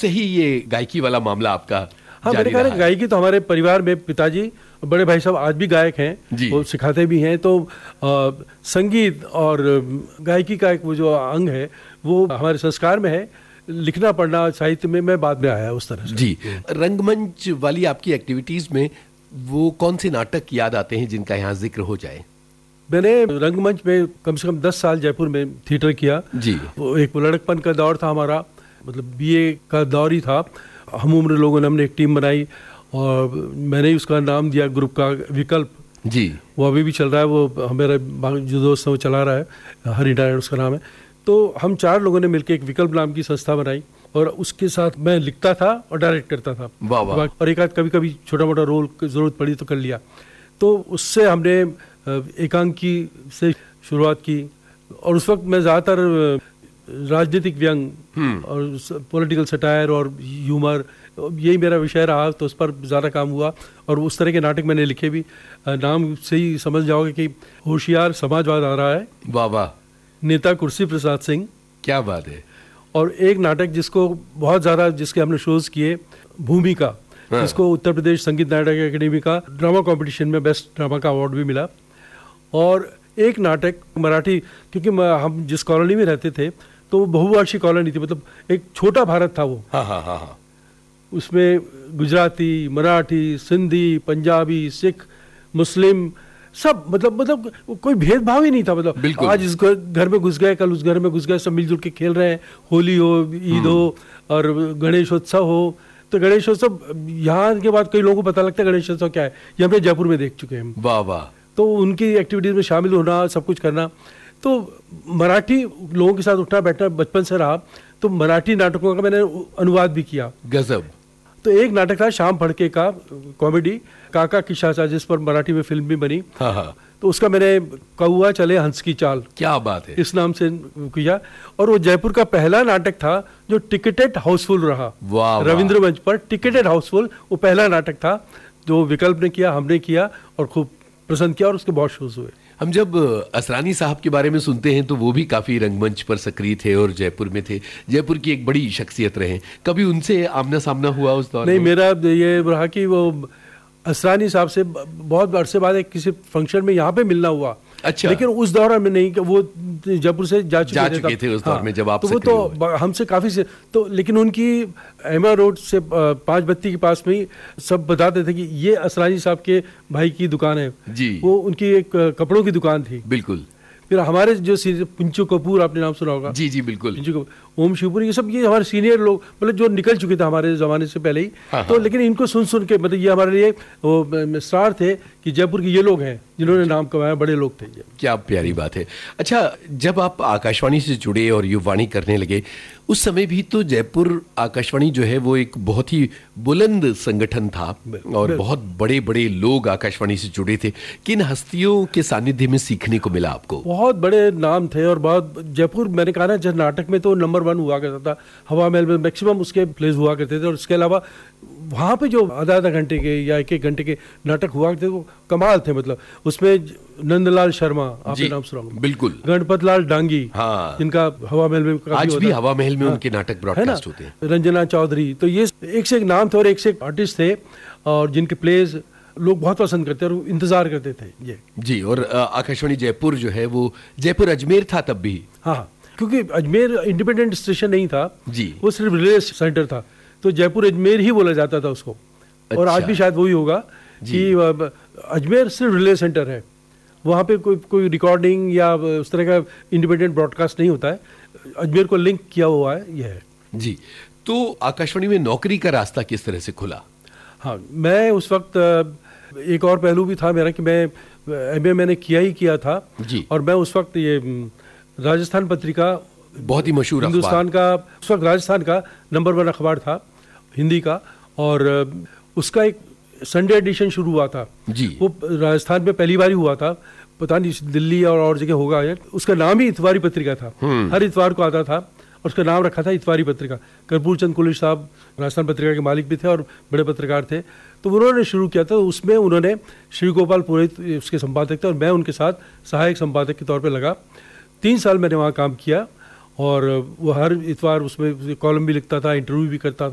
से ही ये गायकी वाला मामला आपका हाँ, मैंने कहा गायकी तो हमारे परिवार में पिताजी बड़े भाई साहब आज भी गायक हैं, वो सिखाते भी हैं। तो संगीत और गायकी का एक वो जो अंग है वो हमारे संस्कार में है। लिखना पढ़ना साहित्य में मैं बाद में आया उस तरह से। जी, रंगमंच वाली आपकी एक्टिविटीज में वो कौन से नाटक याद आते हैं जिनका यहाँ जिक्र हो जाए? मैंने रंगमंच में कम से कम 10 साल जयपुर में थिएटर किया जी। वो एक लड़कपन का दौर था हमारा, मतलब बीए का दौर ही था। हम उम्र लोगों ने हमने एक टीम बनाई और मैंने ही उसका नाम दिया ग्रुप का विकल्प जी। वो अभी भी चल रहा है, वो हमारा जो दोस्त है वो चला रहा है, हरि नारायण उसका नाम है। तो हम 4 लोगों ने मिलकर एक विकल्प नाम की संस्था बनाई और उसके साथ मैं लिखता था और डायरेक्ट करता था। वाह वाह। और एक आध कभी कभी छोटा मोटा रोल की जरूरत पड़ी तो कर लिया। तो उससे हमने एकांकी से शुरुआत की और उस वक्त मैं ज़्यादातर राजनीतिक व्यंग और पॉलिटिकल सटायर और ह्यूमर यही मेरा विषय रहा, तो उस पर ज़्यादा काम हुआ और उस तरह के नाटक मैंने लिखे भी। नाम से ही समझ जाओगे कि होशियार समाजवाद आ रहा है। वाह वाह। नेता कुर्सी प्रसाद सिंह। क्या बात है। और एक नाटक जिसको बहुत ज़्यादा जिसके हमने शोज किए, भूमिका, जिसको उत्तर प्रदेश संगीत नाटक अकेडमी का ड्रामा कंपटीशन में बेस्ट ड्रामा का अवार्ड भी मिला। और एक नाटक मराठी, क्योंकि हम जिस कॉलोनी में रहते थे तो वो बहुभाषी कॉलोनी थी, मतलब एक छोटा भारत था वो। हाँ हाँ हाँ हाँ। उसमें गुजराती, मराठी, सिंधी, पंजाबी, सिख, मुस्लिम सब, मतलब कोई भेदभाव ही नहीं था। मतलब आज इस घर में घुस गए, कल उस घर में घुस गए, सब मिलजुल के खेल रहे हैं। होली हो, ईद हो और गणेशोत्सव हो। तो गणेशोत्सव यहाँ के बाद कई लोगों को पता लगता है गणेशोत्सव क्या है, ये हमने जयपुर में देख चुके हैं। वाह वाह। तो उनकी एक्टिविटीज में शामिल होना, सब कुछ करना। तो मराठी लोगों के साथ उठना बैठना बचपन से रहा, तो मराठी नाटकों का मैंने अनुवाद भी किया। गजब। तो एक नाटक था श्याम फड़के का कॉमेडी, काका की शाचा, जिस पर मराठी में फिल्म भी बनी। हाँ हाँ। तो उसका मैंने कौआ चले हंस की चाल, क्या बात है, इस नाम से किया। और वो जयपुर का पहला नाटक था जो टिकटेड हाउसफुल रहा। रविंद्र मंच पर टिकटेड हाउसफुल वो पहला नाटक था जो विकल्प ने किया, हमने किया और खूब पसंद किया और उसके बहुत शोज हुए। हम जब असरानी साहब के बारे में सुनते हैं तो वो भी काफी रंगमंच पर सक्रिय थे और जयपुर में थे, जयपुर की एक बड़ी शख्सियत रहे। कभी उनसे आमना सामना हुआ उस दौर में? नहीं, मेरा ये रहा कि वो असरानी साहब से बहुत अरसे बाद एक किसी फंक्शन में यहाँ पे मिलना हुआ। अच्छा। लेकिन उस दौरान में नहीं, वो जयपुर से जा चुके थे उस दौर में जब आप तो वो तो हमसे काफी से तो, लेकिन उनकी एमा रोड से 5 बत्ती के पास में ही सब बताते थे कि ये असरानी साहब के भाई की दुकान है जी। वो उनकी एक कपड़ों की दुकान थी। बिल्कुल। फिर हमारे जो पिंचू कपूर, आपने नाम सुना होगा। जी जी बिल्कुल। पिंचू कपूर, ओम शिवपुरी, ये सब ये हमारे सीनियर लोग, मतलब जो निकल चुके थे हमारे जमाने से पहले ही। हाँ तो लेकिन इनको सुन के मतलब ये हमारे लिए वो स्टार थे कि जयपुर के ये लोग हैं जिन्होंने नाम कमाया, बड़े लोग थे ये। क्या प्यारी बात है। अच्छा, जब आप आकाशवाणी से जुड़े और युवाणी करने लगे, उस समय भी तो जयपुर आकाशवाणी जो है वो एक बहुत ही बुलंद संगठन था और बहुत बड़े बड़े लोग आकाशवाणी से जुड़े थे। किन हस्तियों के सानिध्य में सीखने को मिला आपको? बहुत बड़े नाम थे और बहुत जयपुर, मैंने कहा ना, जब नाटक में तो नंबर 1 हुआ करता था। हवा महल में मैक्सिमम उसके प्लेस हुआ करते थे और इसके अलावा वहाँ पे जो आधा घंटे के या 1 घंटे के नाटक हुआ करते थे वो कमाल थे। मतलब उसमें नंदलाल शर्मा, आपने नाम सुना होगा। बिल्कुल। गणपत लाल डांगी, हाँ। जिनका हवा महल में आज भी हवा महल में उनके नाटक ब्रॉडकास्ट होते हैं। रंजना चौधरी, तो ये एक से एक नाम थे और एक से एक आर्टिस्ट थे और जिनके प्लेज लोग बहुत पसंद करते और इंतजार करते थे ये। जी। और आकाशवाणी जयपुर जो है वो जयपुर अजमेर था तब भी। हाँ, क्योंकि अजमेर इंडिपेंडेंट स्टेशन नहीं था जी, वो सिर्फ रिले सेंटर था, तो जयपुर अजमेर ही बोला जाता था उसको। अच्छा। और आज भी शायद वही होगा कि अजमेर सिर्फ रिले सेंटर है, वहाँ पे कोई रिकॉर्डिंग या उस तरह का इंडिपेंडेंट ब्रॉडकास्ट नहीं होता है। अजमेर को लिंक किया हुआ है ये है जी। तो आकाशवाणी में नौकरी का रास्ता किस तरह से खुला? हाँ, मैं उस वक्त एक और पहलू भी था मेरा कि मैं एमए मैंने किया था जी। और मैं उस वक्त ये राजस्थान पत्रिका, बहुत ही मशहूर हिंदुस्तान का, उस वक्त राजस्थान का नंबर 1 अखबार था हिंदी का, और उसका एक संडे एडिशन शुरू हुआ था जी। वो राजस्थान में पहली बार ही हुआ था, पता नहीं दिल्ली और जगह होगा। उसका नाम ही इतवारी पत्रिका था, हर इतवार को आता था और उसका नाम रखा था इतवारी पत्रिका। कर्पूर चंद कुलिश साहब राजस्थान पत्रिका के मालिक भी थे और बड़े पत्रकार थे, तो उन्होंने शुरू किया था। उसमें उन्होंने श्री गोपाल पुरोहित उसके संपादक थे और मैं उनके साथ सहायक संपादक के तौर पर लगा। 3 साल मैंने वहाँ काम किया और वो हर इतवार उसमें कॉलम भी लिखता था, इंटरव्यू भी करता था।